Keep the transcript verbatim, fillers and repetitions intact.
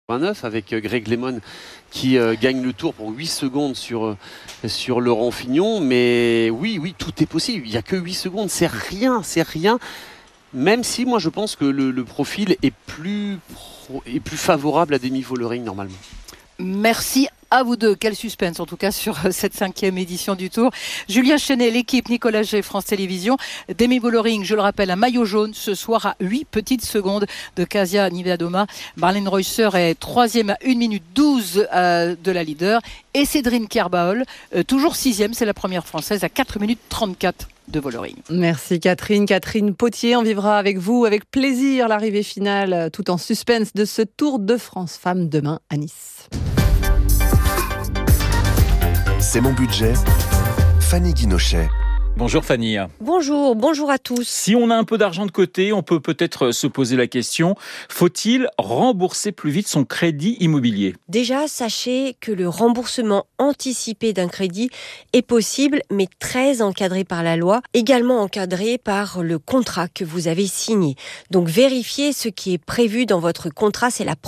vingt-neuf avec Greg LeMond qui euh, gagne le Tour pour huit secondes sur, euh, sur Laurent Fignon. Mais oui, oui, tout est possible. Il n'y a que huit secondes, c'est rien, c'est rien. Même si moi je pense que le, le profil est plus, est plus favorable à Demi Vollering normalement. Merci à vous deux. Quel suspense en tout cas sur cette cinquième édition du Tour. Julien Chenet, l'équipe, Nicolas Gey, France Télévisions. Demi Vollering, je le rappelle, un maillot jaune ce soir à huit petites secondes de Kasia Niewiadoma. Marlene Reusser est troisième à une minute douze euh, de la leader. Et Cédrine Kerbaol, euh, toujours sixième, c'est la première française, à quatre minutes trente-quatre de Vollering. Merci Catherine. Catherine Potier, on vivra avec vous avec plaisir l'arrivée finale tout en suspense de ce Tour de France Femmes demain à Nice. C'est mon budget. Fanny Guinochet. Bonjour Fanny. Bonjour, bonjour à tous. Si on a un peu d'argent de côté, on peut peut-être se poser la question, faut-il rembourser plus vite son crédit immobilier ? Déjà, sachez que le remboursement anticipé d'un crédit est possible, mais très encadré par la loi, également encadré par le contrat que vous avez signé. Donc vérifiez ce qui est prévu dans votre contrat, c'est la